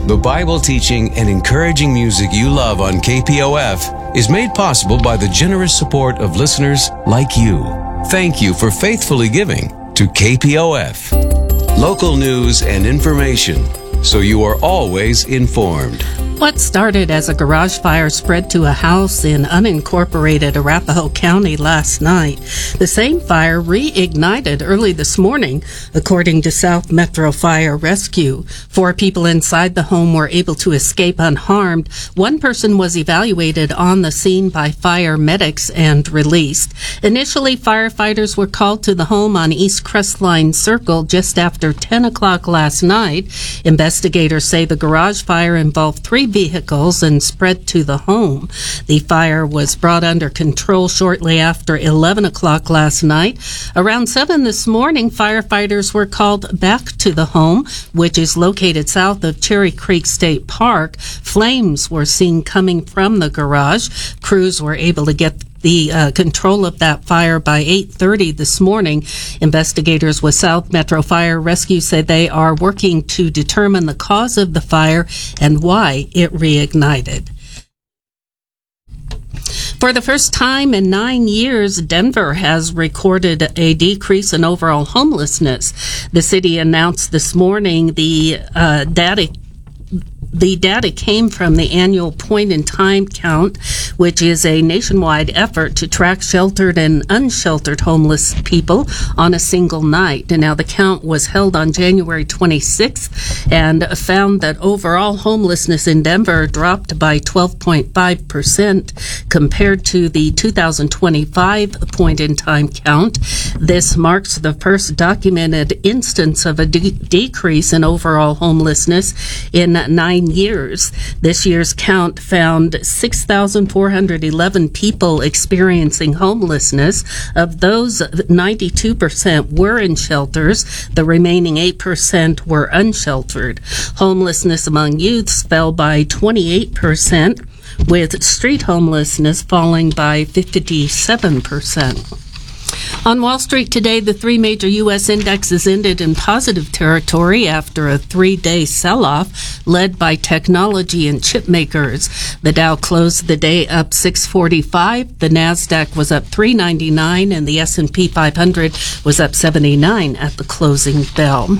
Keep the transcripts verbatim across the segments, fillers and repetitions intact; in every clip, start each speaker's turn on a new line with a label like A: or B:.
A: The Bible teaching and encouraging music you love on K P O F is made possible by the generous support of listeners like you. Thank you for faithfully giving to K P O F. Local news and information, so you are always informed.
B: What started as a garage fire spread to a house in unincorporated Arapahoe County last night. The same fire reignited early this morning, according to South Metro Fire Rescue. Four people inside the home were able to escape unharmed. One person was evaluated on the scene by fire medics and released. Initially, firefighters were called to the home on East Crestline Circle just after ten o'clock last night. Investigators say the garage fire involved three vehicles and spread to the home. The fire was brought under control shortly after eleven o'clock last night. Around seven this morning, firefighters were called back to the home, which is located south of Cherry Creek State Park. Flames were seen coming from the garage. Crews were able to get the uh, control of that fire by eight thirty this morning. Investigators with South Metro Fire Rescue say they are working to determine the cause of the fire and why it reignited. For the first time in nine years, Denver has recorded a decrease in overall homelessness. The city announced this morning the uh, data The data came from the annual point-in-time count, which is a nationwide effort to track sheltered and unsheltered homeless people on a single night. And now the count was held on January twenty-sixth and found that overall homelessness in Denver dropped by twelve point five percent compared to the two thousand twenty-five point-in-time count. This marks the first documented instance of a de- decrease in overall homelessness in nine years. This year's count found six thousand four hundred eleven people experiencing homelessness. Of those, ninety-two percent were in shelters. The remaining eight percent were unsheltered. Homelessness among youths fell by twenty-eight percent, with street homelessness falling by fifty-seven percent. On Wall Street today, the three major U S indexes ended in positive territory after a three-day sell-off led by technology and chip makers. The Dow closed the day up six forty-five, the Nasdaq was up three ninety-nine, and the S and P five hundred was up seventy-nine at the closing bell.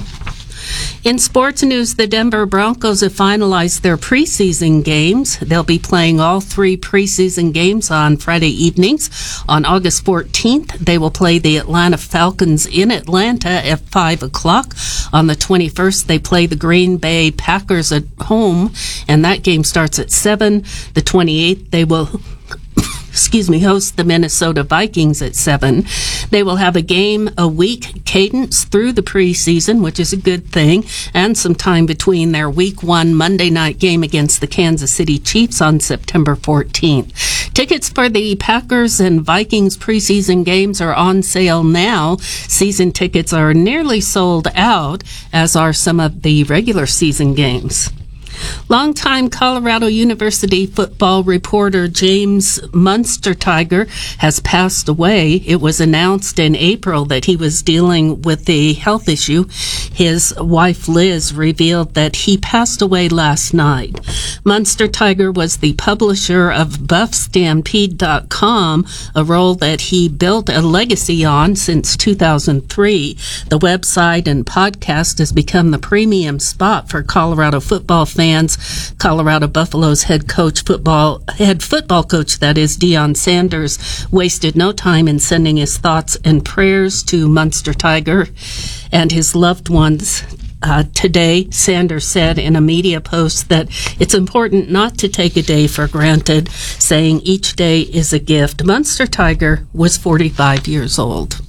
B: In sports news, the Denver Broncos have finalized their preseason games. They'll be playing all three preseason games on Friday evenings. On August fourteenth, they will play the Atlanta Falcons in Atlanta at five o'clock. On the twenty-first, they play the Green Bay Packers at home, and that game starts at seven. The twenty-eighth, they will excuse me, host the Minnesota Vikings at seven. They will have a game a week cadence through the preseason, which is a good thing, and some time between their week one Monday night game against the Kansas City Chiefs on September fourteenth. Tickets for the Packers and Vikings preseason games are on sale now. Season tickets are nearly sold out, as are some of the regular season games. Longtime Colorado University football reporter James Munsterteiger has passed away. It was announced in April that he was dealing with a health issue. His wife Liz revealed that he passed away last night. Munsterteiger was the publisher of Buff Stampede dot com, a role that he built a legacy on since two thousand three. The website and podcast has become the premium spot for Colorado football fans. Colorado Buffalo's head coach football head football coach, that is, Deion Sanders, wasted no time in sending his thoughts and prayers to Munsterteiger and his loved ones. Uh, today, Sanders said in a media post that it's important not to take a day for granted, saying each day is a gift. Munsterteiger was forty-five years old.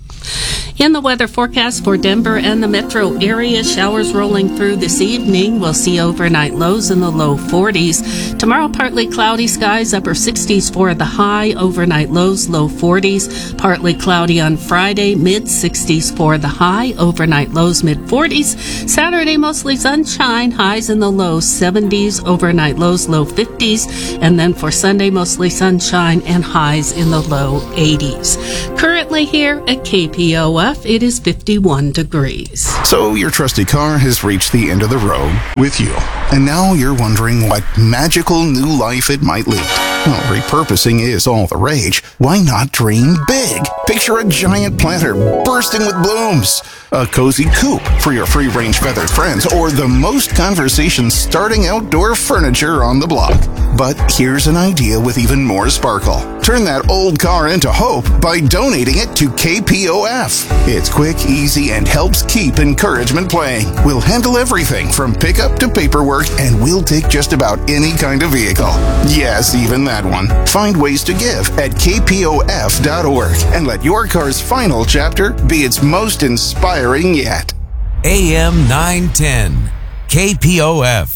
B: In the weather forecast for Denver and the metro area, showers rolling through this evening. We'll see overnight lows in the low forties. Tomorrow, partly cloudy skies, upper sixties for the high. Overnight lows, low forties. Partly cloudy on Friday, mid sixties for the high. Overnight lows, mid forties. Saturday, mostly sunshine, highs in the low seventies. Overnight lows, low fifties. And then for Sunday, mostly sunshine and highs in the low eighties. Currently here at K P O F, it is fifty-one degrees.
C: So your trusty car has reached the end of the road with you. And now you're wondering what magical new life it might lead. Well, repurposing is all the rage. Why not dream big? Picture a giant planter bursting with blooms, a cozy coop for your free-range feathered friends, or the most conversation-starting outdoor furniture on the block. But here's an idea with even more sparkle. Turn that old car into hope by donating it to K P O F. It's quick, easy, and helps keep encouragement playing. We'll handle everything from pickup to paperwork, and we'll take just about any kind of vehicle. Yes, even that one. Find ways to give at K P O F dot org and let your car's final chapter be its most inspiring yet.
A: A M nine ten, K P O F.